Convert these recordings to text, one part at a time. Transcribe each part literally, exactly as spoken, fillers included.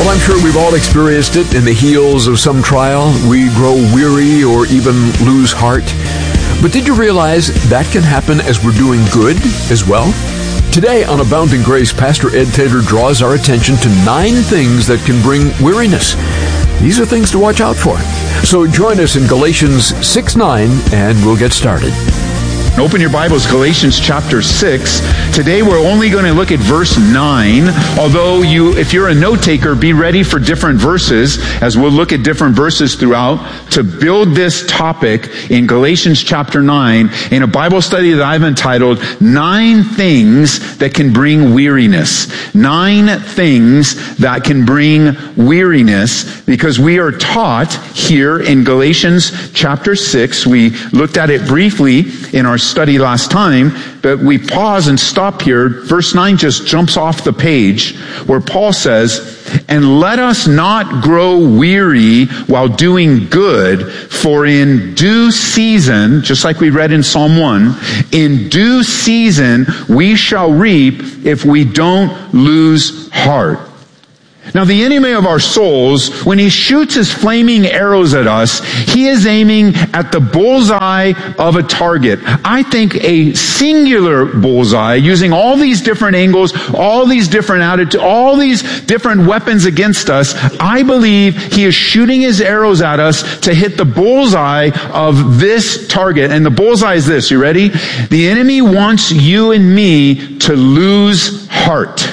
Well, I'm sure we've all experienced it. In the heels of some trial, we grow weary or even lose heart. But did you realize that can happen as we're doing good as well? Today on Abounding Grace, Pastor Ed Taylor draws our attention to nine things that can bring weariness. These are things to watch out for. So join us in Galatians six nine, and we'll get started. Open your Bibles, Galatians chapter six. Today we're only going to look at verse nine, although you, if you're a note taker, be ready for different verses, as we'll look at different verses throughout, to build this topic in Galatians chapter nine, in a Bible study that I've entitled, Nine Things That Can Bring Weariness. Nine Things That Can Bring Weariness, because we are taught here in Galatians chapter six, we looked at it briefly in our study last time, but we pause and stop here. Verse nine just jumps off the page where Paul says, "And let us not grow weary while doing good, for in due season," just like we read in Psalm one, "in due season we shall reap if we don't lose heart." Now, the enemy of our souls, when he shoots his flaming arrows at us, he is aiming at the bullseye of a target. I think a singular bullseye, using all these different angles, all these different attitudes, all these different weapons against us. I believe he is shooting his arrows at us to hit the bullseye of this target. And the bullseye is this. You ready? The enemy wants you and me to lose heart.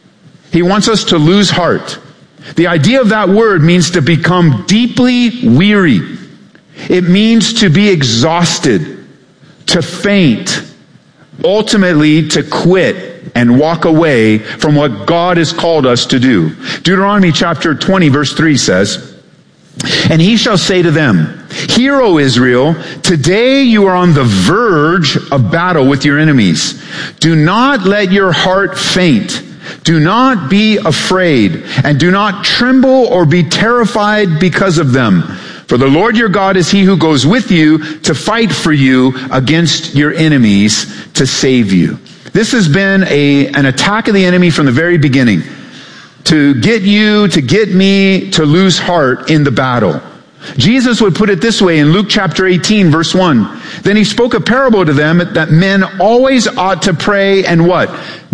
He wants us to lose heart. The idea of that word means to become deeply weary. It means to be exhausted, to faint, ultimately to quit and walk away from what God has called us to do. Deuteronomy chapter twenty verse three says, "And he shall say to them, Hear, O Israel, today you are on the verge of battle with your enemies. Do not let your heart faint. Do not be afraid, and do not tremble or be terrified because of them. For the Lord your God is he who goes with you to fight for you against your enemies to save you." This has been a, an attack of the enemy from the very beginning, to get you, to get me to lose heart in the battle. Jesus would put it this way in Luke chapter eighteen, verse one. "Then he spoke a parable to them that men always ought to pray and what?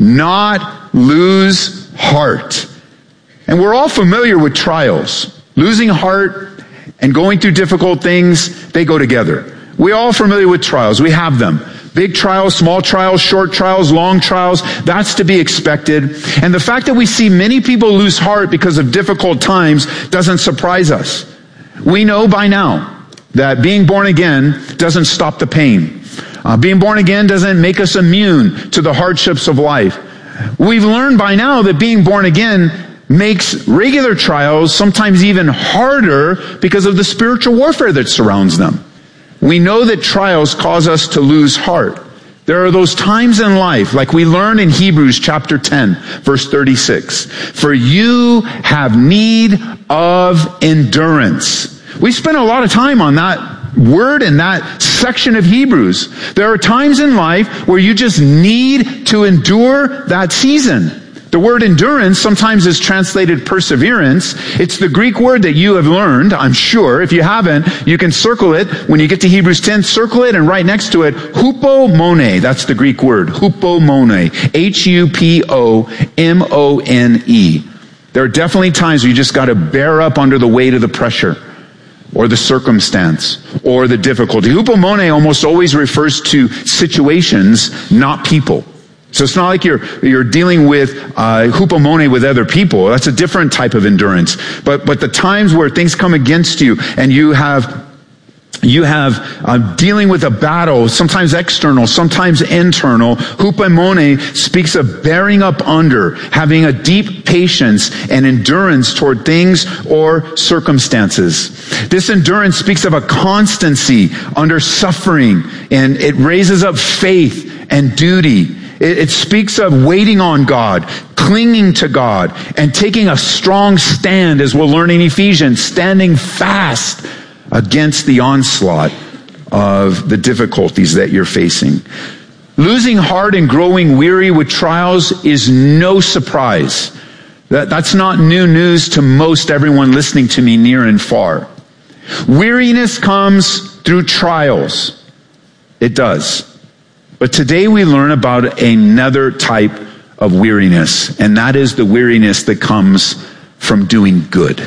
Not lose heart." And we're all familiar with trials. Losing heart and going through difficult things, they go together. We're all familiar with trials. We have them. Big trials, small trials, short trials, long trials. That's to be expected. And the fact that we see many people lose heart because of difficult times doesn't surprise us. We know by now that being born again doesn't stop the pain. Uh, being born again doesn't make us immune to the hardships of life. We've learned by now that being born again makes regular trials sometimes even harder because of the spiritual warfare that surrounds them. We know that trials cause us to lose heart. There are those times in life, like we learn in Hebrews chapter ten, verse thirty-six. "For you have need of endurance." We spent a lot of time on that word in that section of Hebrews. There are times in life where you just need to endure that season. The word endurance sometimes is translated perseverance. It's the Greek word that you have learned, I'm sure. If you haven't, you can circle it. When you get to Hebrews ten, circle it, and right next to it, hupomone. That's the Greek word, hupomone. H U P O M O N E. There are definitely times where you just got to bear up under the weight of the pressure, or the circumstance, or the difficulty. Hupomone almost always refers to situations, not people. So it's not like you're you're dealing with uh, hupomone with other people. That's a different type of endurance. But but the times where things come against you and you have you have uh, dealing with a battle, sometimes external, sometimes internal. Hupomone speaks of bearing up under, having a deep patience and endurance toward things or circumstances. This endurance speaks of a constancy under suffering, and it raises up faith and duty. It, it speaks of waiting on God, clinging to God, and taking a strong stand, as we'll learn in Ephesians, standing fast against the onslaught of the difficulties that you're facing. Losing heart and growing weary with trials is no surprise. That, that's not new news to most everyone listening to me near and far. Weariness comes through trials. It does. But today we learn about another type of weariness, and that is the weariness that comes from doing good.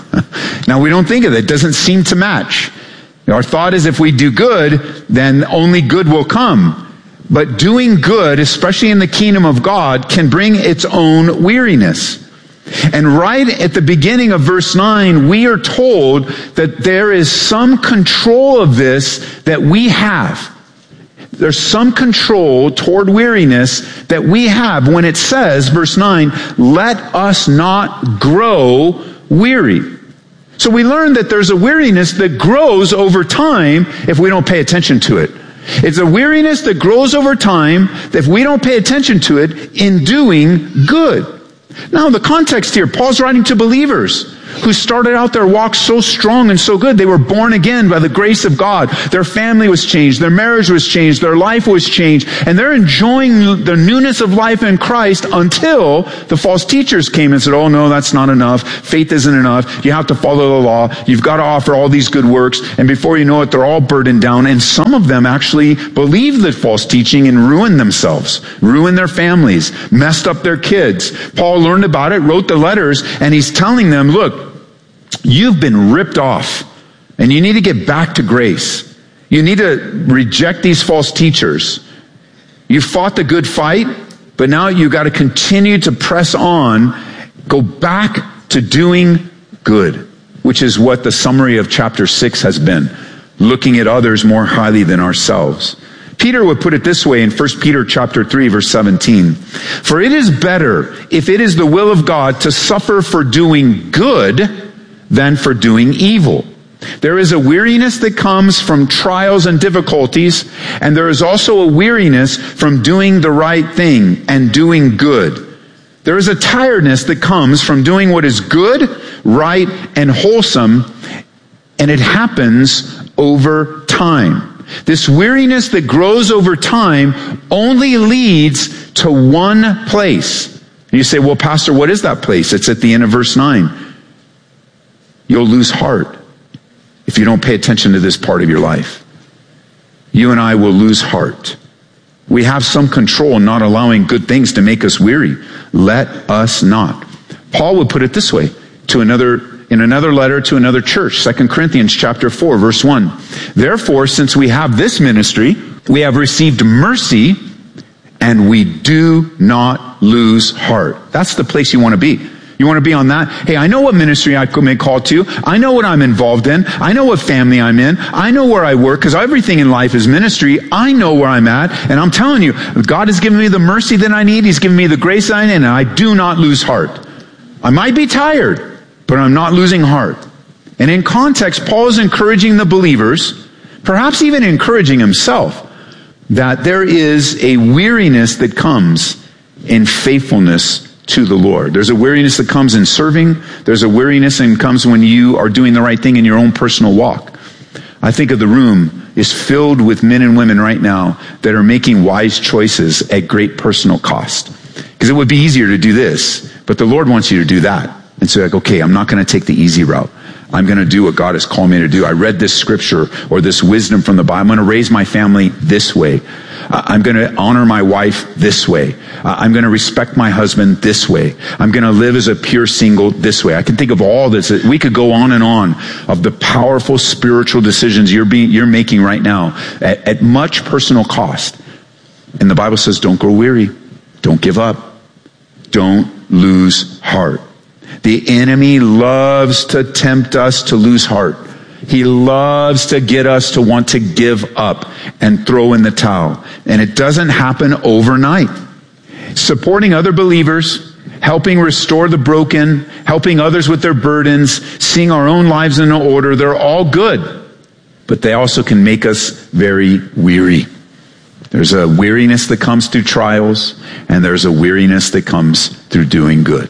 Now, we don't think of it. It doesn't seem to match. Our thought is if we do good, then only good will come. But doing good, especially in the kingdom of God, can bring its own weariness. And right at the beginning of verse nine, we are told that there is some control of this that we have. There's some control toward weariness that we have when it says, verse nine, let us not grow weary. So we learn that there's a weariness that grows over time if we don't pay attention to it. It's a weariness that grows over time if we don't pay attention to it in doing good. Now, the context here, Paul's writing to believers who started out their walk so strong and so good. They were born again by the grace of God. Their family was changed. Their marriage was changed. Their life was changed. And they're enjoying the newness of life in Christ until the false teachers came and said, oh, no, that's not enough. Faith isn't enough. You have to follow the law. You've got to offer all these good works. And before you know it, they're all burdened down. And some of them actually believed the false teaching and ruined themselves, ruined their families, messed up their kids. Paul learned about it, wrote the letters, and he's telling them, look, you've been ripped off, and you need to get back to grace. You need to reject these false teachers. You fought the good fight, but now you got to continue to press on, go back to doing good, which is what the summary of chapter six has been, looking at others more highly than ourselves. Peter would put it this way in First Peter chapter three, verse seventeen. For it is better, if it is the will of God, to suffer for doing good than for doing evil. There is a weariness that comes from trials and difficulties, and there is also a weariness from doing the right thing and doing good. There is a tiredness that comes from doing what is good, right, and wholesome, and it happens over time. This weariness that grows over time only leads to one place. You say, well, Pastor, what is that place? It's at the end of verse nine. You'll lose heart if you don't pay attention to this part of your life. You and I will lose heart. We have some control in not allowing good things to make us weary. Let us not. Paul would put it this way to another in another letter to another church, Second Corinthians chapter four, verse one. Therefore, since we have this ministry, we have received mercy, and we do not lose heart. That's the place you want to be. You want to be on that? Hey, I know what ministry I may call to. I know what I'm involved in. I know what family I'm in. I know where I work, because everything in life is ministry. I know where I'm at, and I'm telling you, God has given me the mercy that I need. He's given me the grace I need, and I do not lose heart. I might be tired, but I'm not losing heart. And in context, Paul is encouraging the believers, perhaps even encouraging himself, that there is a weariness that comes in faithfulness to the Lord. There's a weariness that comes in serving. There's a weariness that comes when you are doing the right thing in your own personal walk. I think of the room is filled with men and women right now that are making wise choices at great personal cost. Because it would be easier to do this, but the Lord wants you to do that. And so like, okay, I'm not going to take the easy route. I'm going to do what God has called me to do. I read this scripture or this wisdom from the Bible. I'm going to raise my family this way. Uh, I'm going to honor my wife this way. Uh, I'm going to respect my husband this way. I'm going to live as a pure single this way. I can think of all this. We could go on and on of the powerful spiritual decisions you're being, you're making right now at, at much personal cost. And the Bible says, don't grow weary. Don't give up. Don't lose heart. The enemy loves to tempt us to lose heart. He loves to get us to want to give up and throw in the towel. And it doesn't happen overnight. Supporting other believers, helping restore the broken, helping others with their burdens, seeing our own lives in order, they're all good. But they also can make us very weary. There's a weariness that comes through trials, and there's a weariness that comes through doing good.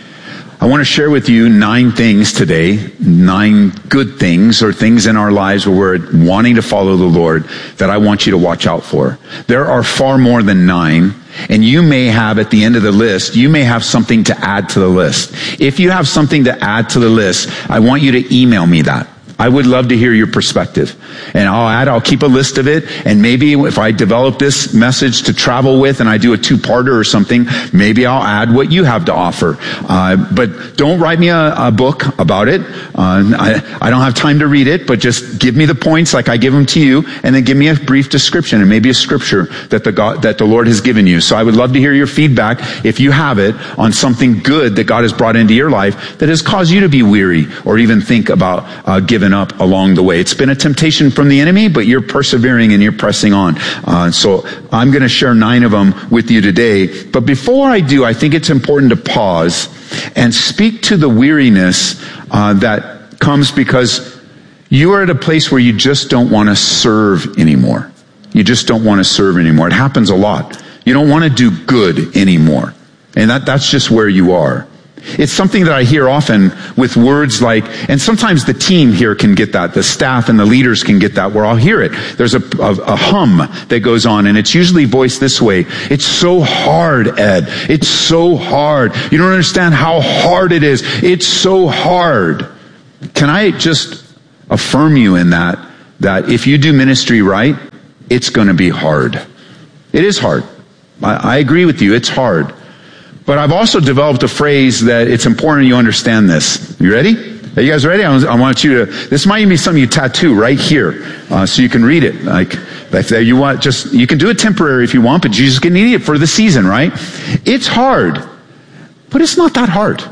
I want to share with you nine things today, nine good things or things in our lives where we're wanting to follow the Lord that I want you to watch out for. There are far more than nine, And you may have at the end of the list, you may have something to add to the list. If you have something to add to the list, I want you to email me that. I would love to hear your perspective. And I'll add, I'll keep a list of it. And maybe if I develop this message to travel with and I do a two-parter or something, maybe I'll add what you have to offer. Uh, but don't write me a, a book about it. Uh, I, I don't have time to read it, but just give me the points like I give them to you, and then give me a brief description and maybe a scripture that the God, that the Lord has given you. So I would love to hear your feedback, if you have it, on something good that God has brought into your life that has caused you to be weary or even think about uh, giving up along the way. It's been a temptation from the enemy, but you're persevering and you're pressing on. Uh, so I'm going to share nine of them with you today. But before I do, I think it's important to pause and speak to the weariness uh, that comes because you are at a place where you just don't want to serve anymore. You just don't want to serve anymore. It happens a lot. You don't want to do good anymore. And that, that's just where you are. It's something that I hear often with words like, and sometimes the team here can get that, the staff and the leaders can get that, where I'll hear it. There's a, a, a hum that goes on, and it's usually voiced this way: it's so hard, Ed. It's so hard. You don't understand how hard it is. It's so hard. Can I just affirm you in that, that if you do ministry right, it's going to be hard. It is hard. I, I agree with you. It's hard. But I've also developed a phrase that it's important you understand this. You ready? Are you guys ready? I, I want you to, this might even be something you tattoo right here, uh, so you can read it. Like, if you want, just, you can do it temporary if you want, but you just can need it for the season, right? It's hard, but it's not that hard.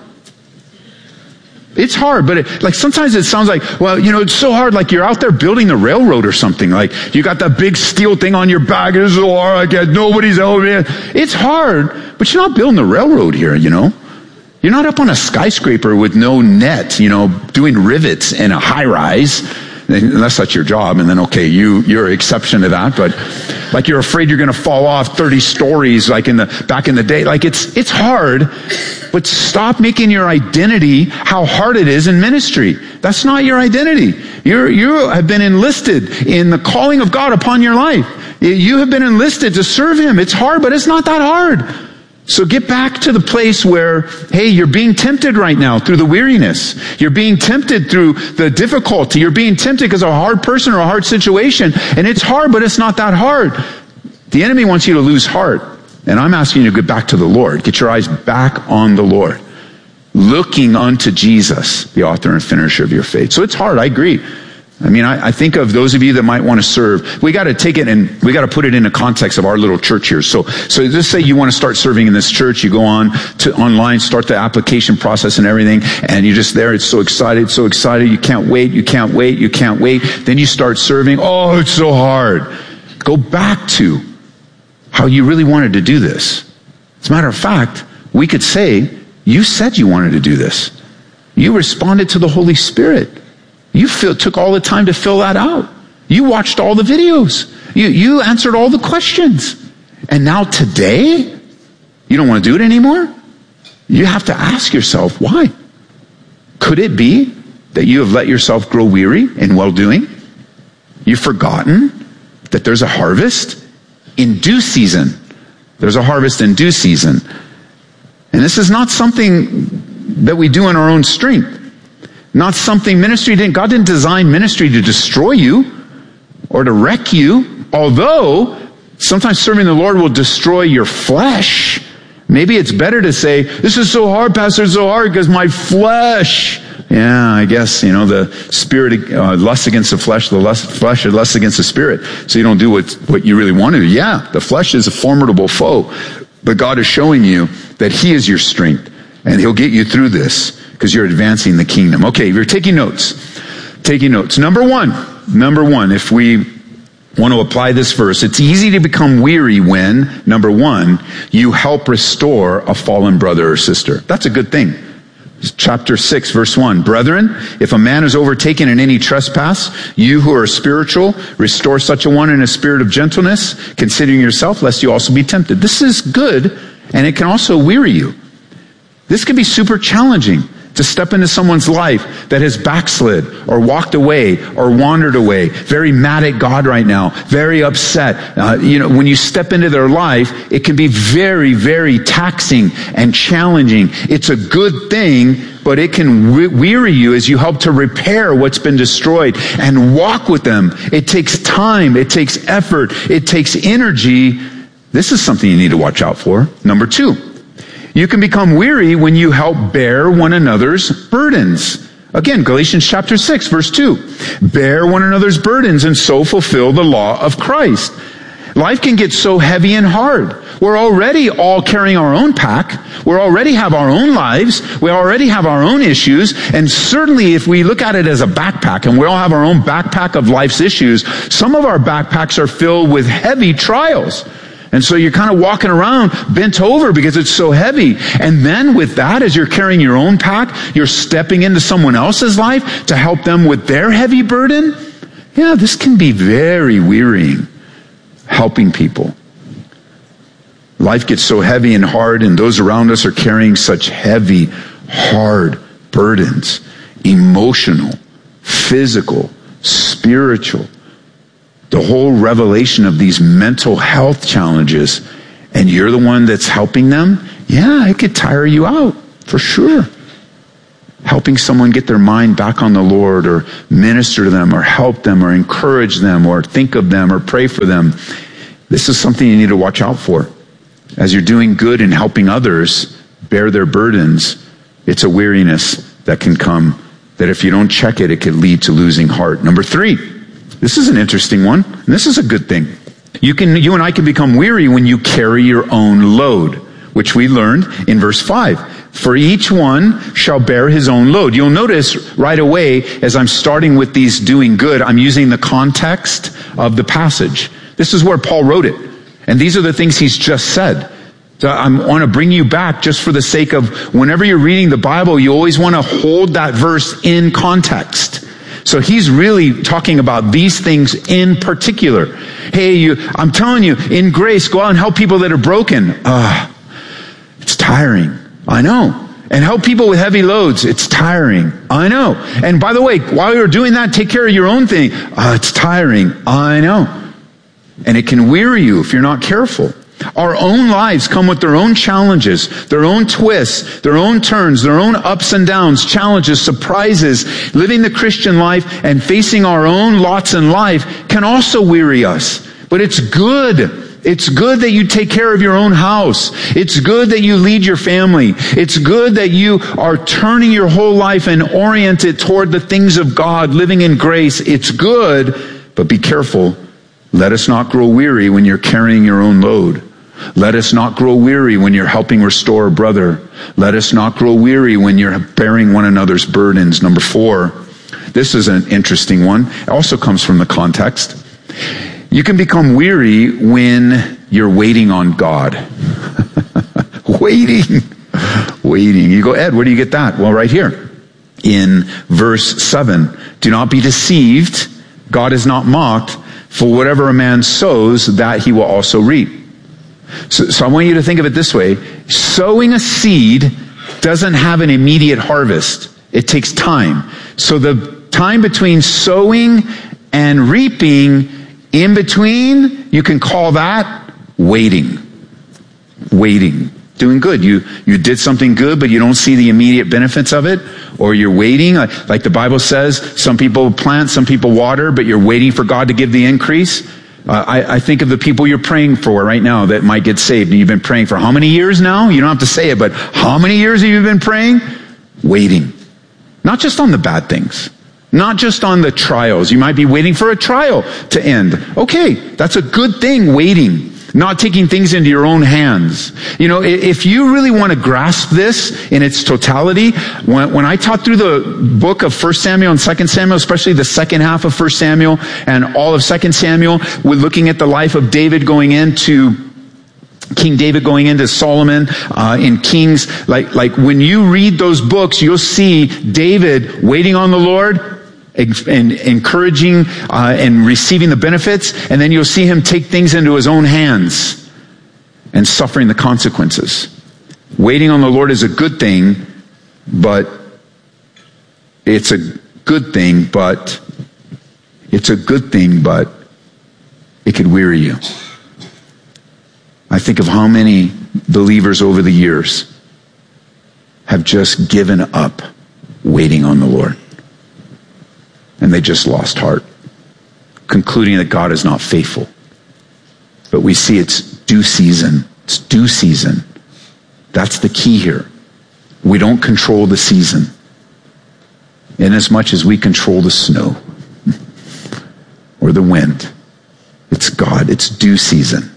It's hard, but it, like sometimes it sounds like, well, you know, it's so hard, like you're out there building the railroad or something. Like you got that big steel thing on your back. It's so hard. I guess nobody's over here. It's hard, but you're not building the railroad here, you know. You're not up on a skyscraper with no net, you know, doing rivets in a high rise. Unless that's your job, and then okay, you, you're an exception to that, but like you're afraid you're gonna fall off thirty stories like in the, back in the day. Like it's, it's hard, but stop making your identity how hard it is in ministry. That's not your identity. You're, you have been enlisted in the calling of God upon your life. You have been enlisted to serve Him. It's hard, but it's not that hard. So get back to the place where, hey, you're being tempted right now through the weariness. You're being tempted through the difficulty. You're being tempted because of a hard person or a hard situation. And it's hard, but it's not that hard. The enemy wants you to lose heart. And I'm asking you to get back to the Lord. Get your eyes back on the Lord. Looking unto Jesus, the author and finisher of your faith. So it's hard, I agree. I mean, I, I think of those of you that might want to serve. We got to take it and we got to put it in the context of our little church here. So, so just say you want to start serving in this church. You go on to online, start the application process and everything, and you're just there. It's so excited, so excited. You can't wait. You can't wait. You can't wait. Then you start serving. Oh, it's so hard. Go back to how you really wanted to do this. As a matter of fact, we could say you said you wanted to do this. You responded to the Holy Spirit. You feel, took all the time to fill that out. You watched all the videos. You, you answered all the questions. And now today, you don't want to do it anymore? You have to ask yourself, why? Could it be that you have let yourself grow weary in well-doing? You've forgotten that there's a harvest in due season. There's a harvest in due season. And this is not something that we do in our own strength. Not something ministry didn't, God didn't design ministry to destroy you or to wreck you. Although sometimes serving the Lord will destroy your flesh. Maybe it's better to say, this is so hard, Pastor, it's so hard because my flesh. Yeah, I guess, you know, the spirit uh, lusts against the flesh, the lust, flesh lusts against the spirit. So you don't do what, what you really want to do. Yeah, the flesh is a formidable foe. But God is showing you that He is your strength. And He'll get you through this because you're advancing the kingdom. Okay, if you're taking notes, taking notes. Number one, number one, if we want to apply this verse, it's easy to become weary when, number one, you help restore a fallen brother or sister. That's a good thing. Chapter six, verse one. Brethren, if a man is overtaken in any trespass, you who are spiritual, restore such a one in a spirit of gentleness, considering yourself, lest you also be tempted. This is good, and it can also weary you. This can be super challenging to step into someone's life that has backslid or walked away or wandered away, very mad at God right now, very upset. Uh, you know, when you step into their life, it can be very, very taxing and challenging. It's a good thing, but it can we- weary you as you help to repair what's been destroyed and walk with them. It takes time. It takes effort. It takes energy. This is something you need to watch out for. Number two. You can become weary when you help bear one another's burdens. Again, Galatians chapter six, verse two. Bear one another's burdens and so fulfill the law of Christ. Life can get so heavy and hard. We're already all carrying our own pack. We already have our own lives. We already have our own issues. And certainly if we look at it as a backpack, and we all have our own backpack of life's issues, some of our backpacks are filled with heavy trials. And so you're kind of walking around bent over because it's so heavy. And then with that, as you're carrying your own pack, you're stepping into someone else's life to help them with their heavy burden. Yeah, this can be very wearying, helping people. Life gets so heavy and hard, and those around us are carrying such heavy, hard burdens. Emotional, physical, spiritual. The whole revelation of these mental health challenges, and you're the one that's helping them, yeah, it could tire you out, for sure. Helping someone get their mind back on the Lord, or minister to them, or help them, or encourage them, or think of them, or pray for them. This is something you need to watch out for. As you're doing good and helping others bear their burdens, it's a weariness that can come, that if you don't check it, it could lead to losing heart. Number three. This is an interesting one, and this is a good thing. You can, you and I can become weary when you carry your own load, which we learned in verse five. For each one shall bear his own load. You'll notice right away, as I'm starting with these doing good, I'm using the context of the passage. This is where Paul wrote it. And these are the things he's just said. So I want to bring you back just for the sake of whenever you're reading the Bible, you always want to hold that verse in context. So he's really talking about these things in particular. Hey, you, I'm telling you, in grace, go out and help people that are broken. Uh, it's tiring. I know. And help people with heavy loads. It's tiring. I know. And by the way, while you're doing that, take care of your own thing. Uh, it's tiring. I know. And it can weary you if you're not careful. Our own lives come with their own challenges, their own twists, their own turns, their own ups and downs, challenges, surprises. Living the Christian life and facing our own lots in life can also weary us. But it's good. It's good that you take care of your own house. It's good that you lead your family. It's good that you are turning your whole life and orient it toward the things of God, living in grace. It's good, but be careful. Let us not grow weary when you're carrying your own load. Let us not grow weary when you're helping restore a brother. Let us not grow weary when you're bearing one another's burdens. Number four, this is an interesting one. It also comes from the context. You can become weary when you're waiting on God. Waiting. Waiting. You go, Ed, where do you get that? Well, right here in verse seven. Do not be deceived. God is not mocked. For whatever a man sows, that he will also reap. So, so I want you to think of it this way. Sowing a seed doesn't have an immediate harvest. It takes time. So the time between sowing and reaping, in between, you can call that waiting. Waiting. Doing good. You, you did something good, but you don't see the immediate benefits of it. Or you're waiting. Like the Bible says, some people plant, some people water, but you're waiting for God to give the increase. Uh, I, I think of the people you're praying for right now that might get saved. And you've been praying for how many years now? You don't have to say it, but how many years have you been praying? Waiting. Not just on the bad things. Not just on the trials. You might be waiting for a trial to end. Okay, that's a good thing, waiting. Not taking things into your own hands. You know, if you really want to grasp this in its totality, when, when I taught through the book of First Samuel and Second Samuel, especially the second half of First Samuel and all of Second Samuel, we're looking at the life of David going into King David going into Solomon uh, in Kings. Like, like when you read those books, you'll see David waiting on the Lord, and encouraging uh, and receiving the benefits, and then you'll see him take things into his own hands and suffering the consequences. Waiting on the Lord is a good thing, but it's a good thing, but it's a good thing, but it could weary you. I think of how many believers over the years have just given up waiting on the Lord. And they just lost heart, concluding that God is not faithful. But we see it's due season. It's due season. That's the key here. We don't control the season, inasmuch as we control the snow or the wind. It's God. It's due season.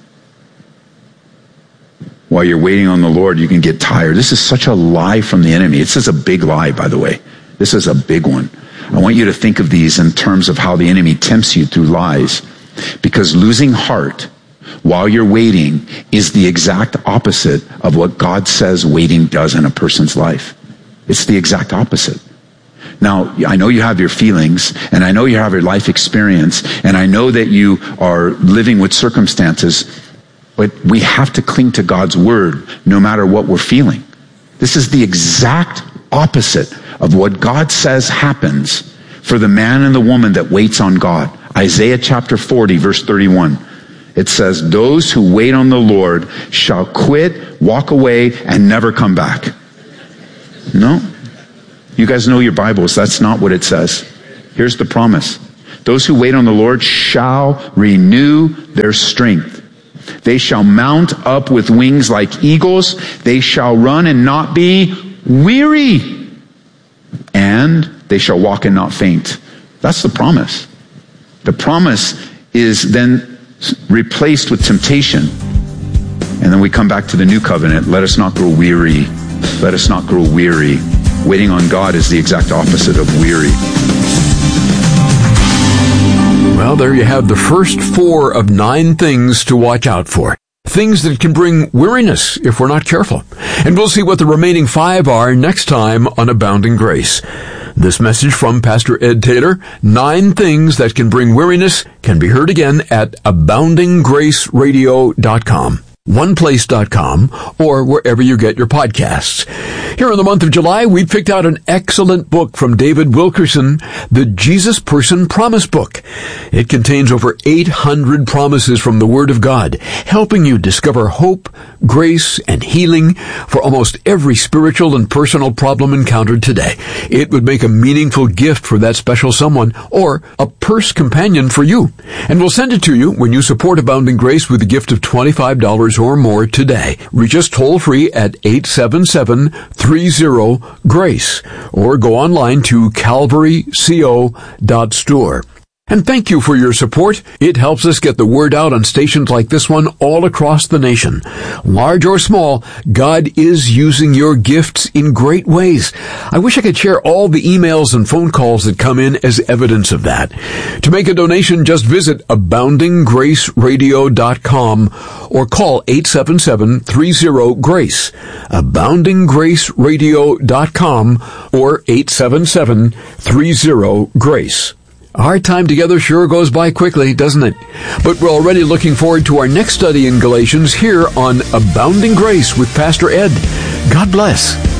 While you're waiting on the Lord, you can get tired. This is such a lie from the enemy. This is a big lie, by the way. This is a big one. I want you to think of these in terms of how the enemy tempts you through lies. Because losing heart while you're waiting is the exact opposite of what God says waiting does in a person's life. It's the exact opposite. Now, I know you have your feelings, and I know you have your life experience, and I know that you are living with circumstances, but we have to cling to God's word no matter what we're feeling. This is the exact opposite of what God says happens for the man and the woman that waits on God. Isaiah chapter forty, verse thirty-one. It says, those who wait on the Lord shall quit, walk away, and never come back. No. You guys know your Bibles. That's not what it says. Here's the promise. Those who wait on the Lord shall renew their strength. They shall mount up with wings like eagles. They shall run and not be weary. And they shall walk and not faint. That's the promise. The promise is then replaced with temptation. And then we come back to the new covenant. Let us not grow weary. Let us not grow weary. Waiting on God is the exact opposite of weary. Well, there you have the first four of nine things to watch out for. Things that can bring weariness if we're not careful. And we'll see what the remaining five are next time on Abounding Grace. This message from Pastor Ed Taylor, Nine Things That Can Bring Weariness, can be heard again at abounding grace radio dot com. one place dot com, or wherever you get your podcasts. Here in the month of July, we picked out an excellent book from David Wilkerson, the Jesus Person Promise Book. It contains over eight hundred promises from the Word of God, helping you discover hope, grace, and healing for almost every spiritual and personal problem encountered today. It would make a meaningful gift for that special someone, or a purse companion for you. And we'll send it to you when you support Abounding Grace with a gift of twenty-five dollars or more today. Reach us toll free at eight seven seven, three zero, GRACE or go online to calvary co dot store. And thank you for your support. It helps us get the word out on stations like this one all across the nation. Large or small, God is using your gifts in great ways. I wish I could share all the emails and phone calls that come in as evidence of that. To make a donation, just visit abounding grace radio dot com or call eight seven seven, three zero, GRACE, abounding grace radio dot com or eight seven seven, three zero, GRACE. Our time together sure goes by quickly, doesn't it? But we're already looking forward to our next study in Galatians here on Abounding Grace with Pastor Ed. God bless.